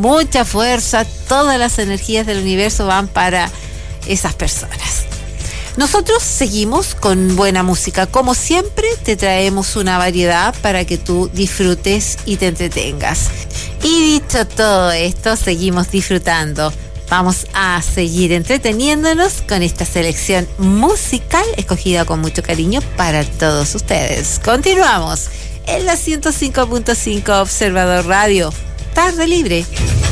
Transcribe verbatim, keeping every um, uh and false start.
mucha fuerza, todas las energías del universo van para esas personas. Nosotros seguimos con buena música. Como siempre, te traemos una variedad para que tú disfrutes y te entretengas. Y dicho todo esto, seguimos disfrutando. Vamos a seguir entreteniéndonos con esta selección musical escogida con mucho cariño para todos ustedes. Continuamos en la ciento cinco punto cinco Observador Radio. Tarde Libre.